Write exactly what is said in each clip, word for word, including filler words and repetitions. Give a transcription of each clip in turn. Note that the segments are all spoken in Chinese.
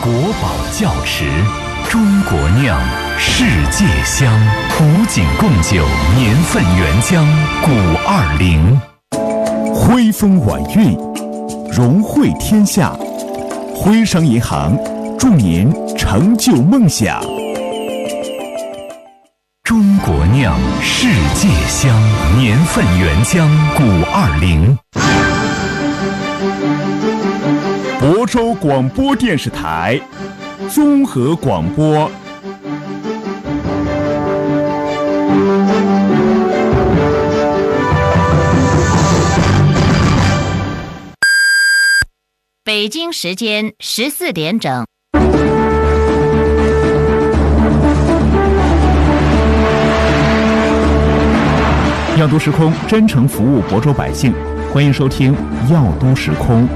国宝窖池，中国酿，世界香。古井贡酒，年份原浆，古二零。徽风晚运，荣汇天下。徽商银行祝您成就梦想。中国酿，世界香，年份原浆，古二零。亳州广播电视台综合广播。 北京时间十四点整。 药都时空真诚服务亳州百姓，欢迎收听药都时空。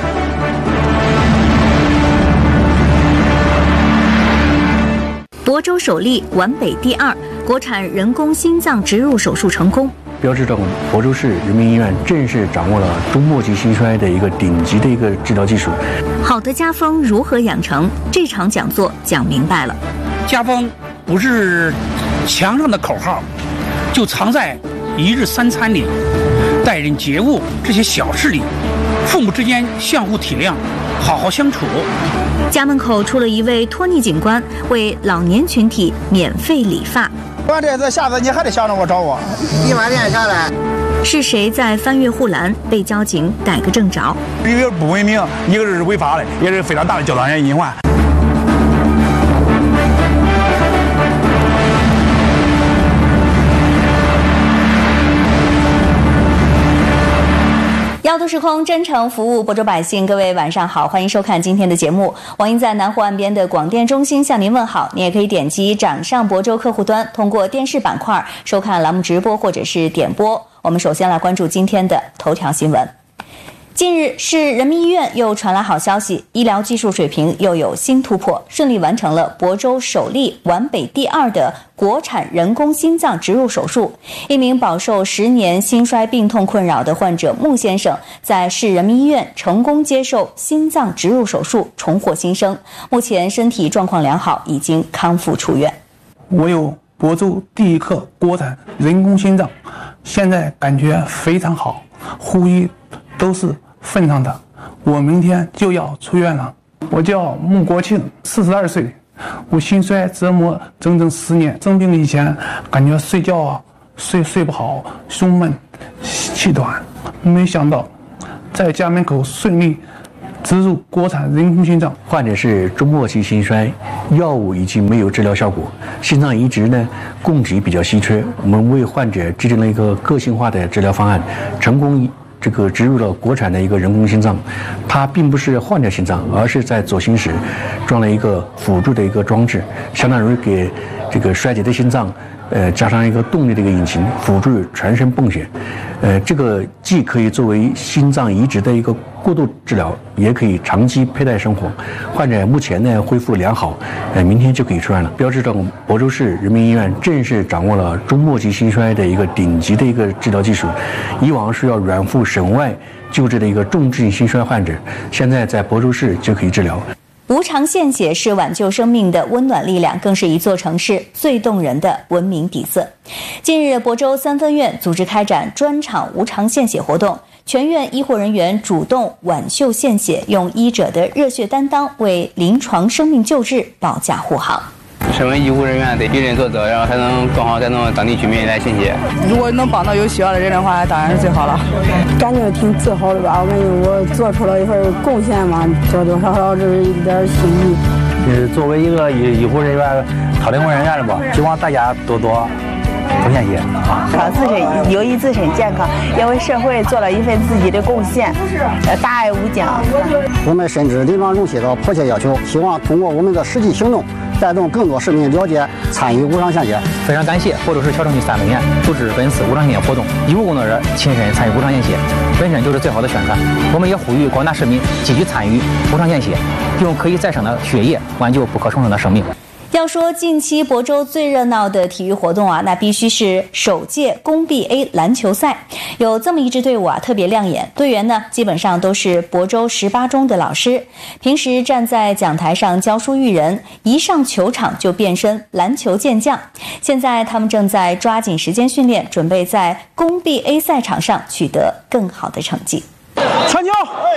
亳州首例皖北第二国产人工心脏植入手术成功， 标志着亳州市人民医院正式掌握了中末期心衰的一个顶级的一个治疗技术。 好的家风如何养成？这场讲座讲明白了。 家风不是墙上的口号，就藏在一日三餐里、待人接物这些小事里，父母之间相互体谅，好好相处。 家门口出了一位托尼警官，为老年群体免费理发。 完这次下次你还得想着我找我， 一万年下来。 是谁在翻越护栏被交警逮个正着？ 一个不文明，一个是违法的，也是非常大的交通安全隐患。 药都时空真诚服务亳州百姓，各位晚上好，欢迎收看今天的节目。网音在南湖岸边的广电中心向您问好，你也可以点击掌上亳州客户端，通过电视板块收看栏目直播或者是点播。我们首先来关注今天的头条新闻。近日，市人民医院又传来好消息，医疗技术水平又有新突破，顺利完成了亳州首例、皖北第二的国产人工心脏植入手术。一名饱受十年心衰病痛困扰的患者穆先生，在市人民医院成功接受心脏植入手术，重获新生。目前身体状况良好，已经康复出院。 我有亳州第一颗国产人工心脏，现在感觉非常好，呼吸都是顺畅的，我明天就要出院了。我叫穆国庆，四十二岁，我心衰折磨整整十年。生病以前感觉睡觉啊睡睡不好，胸闷气短，没想到在家门口顺利植入国产人工心脏。 患者是中末期心衰，药物已经没有治疗效果，心脏移植呢供给比较稀缺，我们为患者制定了一个个性化的治疗方案，成功这个植入了国产的一个人工心脏。它并不是换掉心脏，而是在左心室装了一个辅助的一个装置，相当于给这个衰竭的心脏呃加上一个动力的一个引擎，辅助全身泵血。呃，这个既可以作为心脏移植的一个过渡治疗，也可以长期佩戴生活。患者目前呢恢复良好，呃，明天就可以出院了。标志着亳州市人民医院正式掌握了中末期心衰的一个顶级的一个治疗技术。以往是要远赴省外救治的一个重质性心衰患者，现在在亳州市就可以治疗。 无偿献血是挽救生命的温暖力量，更是一座城市最动人的文明底色。近日，亳州三分院组织开展专场无偿献血活动，全院医护人员主动挽救献血，用医者的热血担当为临床生命救治保驾护航。 身为医护人员得以人作则，然后才能更好带动当地居民来献血。 如果能帮到有需要的人的话，当然是最好了。 感觉挺自豪的吧？我感觉我做出了一份贡献嘛，多多少少这是一点心意。 呃，作为一个医医护人员、讨领工人员的吧，希望大家多多多献血啊！ 让自身有益自身健康，也为社会做了一份自己的贡献，呃，大爱无疆。 我们深知临床容器的迫切要求，希望通过我们的实际行动，带动更多市民了解参与无偿献血。 非常感谢亳州市谯城区三分院组织本次无偿献血活动，医务工作者亲身参与无偿献血，本身就是最好的宣传。我们也呼吁广大市民积极参与无偿献血，用可以再生的血液挽救不可重生的生命。 要说近期亳州最热闹的体育活动啊，那必须是首届工 B A 篮球赛。有这么一支队伍啊，特别亮眼，队员呢基本上都是亳州十八中的老师，平时站在讲台上教书育人，一上球场就变身篮球健将。现在他们正在抓紧时间训练，准备在工 B A 赛场上取得更好的成绩。 传球！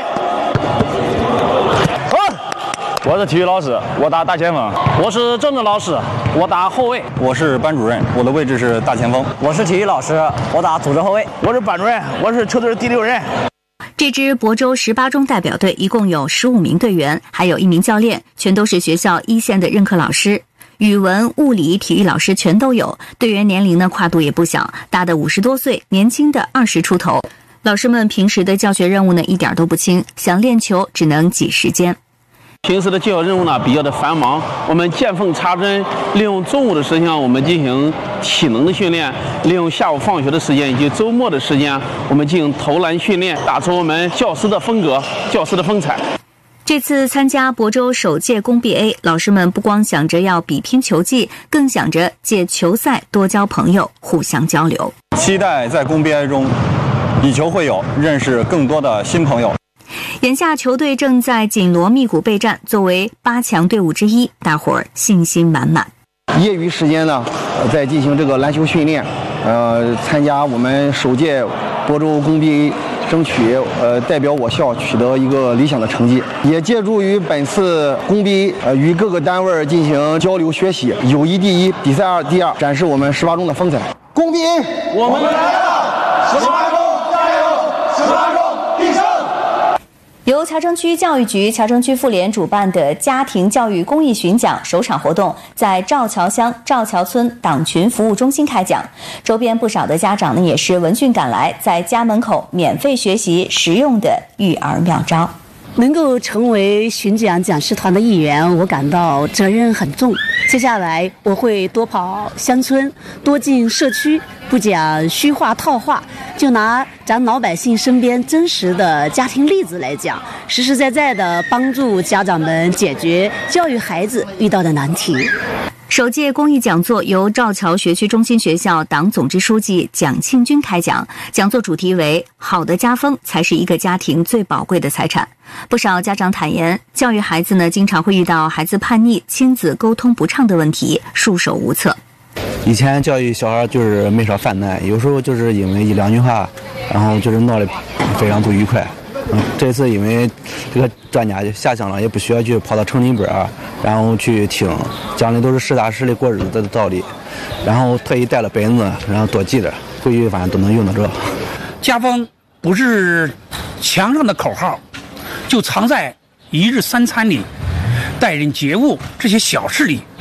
我是体育老师，我打大前锋；我是政治老师，我打后卫； 我是班主任，我的位置是大前锋； 我是体育老师，我打组织后卫； 我是班主任，我是球队第六人。 这支亳州十八中代表队一共有十五名队员，还有一名教练，全都是学校一线的任课老师，语文、物理、体育老师全都有。队员年龄呢跨度也不小，大的五十多岁，年轻的二十出头。老师们平时的教学任务呢一点都不轻，想练球只能挤时间。 平时的教学任务呢比较的繁忙，我们见缝插针，利用中午的时间我们进行体能的训练，利用下午放学的时间以及周末的时间我们进行投篮训练，打出我们教师的风格、教师的风采。 这次参加亳州首届工 B A， 老师们不光想着要比拼球技，更想着借球赛多交朋友，互相交流。 期待在工 B A 中以球会友，认识更多的新朋友。 眼下球队正在紧锣密鼓备战，作为八强队伍之一，大伙儿信心满满。 业余时间呢，在进行这个篮球训练，呃，参加我们首届亳州工 B A， 争取呃代表我校取得一个理想的成绩，也借助于本次工 B A， 呃与各个单位进行交流学习，友谊第一，比赛二第二，展示我们十八中的风采。工 B A， 我们来了！十八中加油！十八中必胜！ 由乔城区教育局、乔城区妇联主办的家庭教育公益巡讲首场活动在赵桥乡赵桥村党群服务中心开讲，周边不少的家长呢也是闻讯赶来，在家门口免费学习实用的育儿妙招。 能够成为巡讲讲师团的一员，我感到责任很重。接下来我会多跑乡村，多进社区，不讲虚话套话，就拿咱老百姓身边真实的家庭例子来讲，实实在在的帮助家长们解决教育孩子遇到的难题。 首届公益讲座由赵桥学区中心学校党总支书记蒋庆军开讲，讲座主题为“好的家风才是一个家庭最宝贵的财产”。不少家长坦言，教育孩子呢，经常会遇到孩子叛逆、亲子沟通不畅的问题，束手无策。 以前教育小孩就是没少犯难，有时候就是因为一两句话，然后就是闹得非常不愉快。嗯，这次因为这个专家就下乡了，也不需要去跑到城里边啊，然后去听，讲的都是实打实的过日子的道理，然后特意带了本子，然后多记着，回去反正都能用得着。 家风不是墙上的口号，就藏在一日三餐里、待人接物这些小事里。